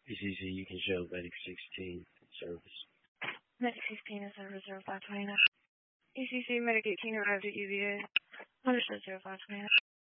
ECC, you can show Medic 16 service. Medic 16 is over 0529. ECC, Medic 18 arrived at UVA. Understood 0529.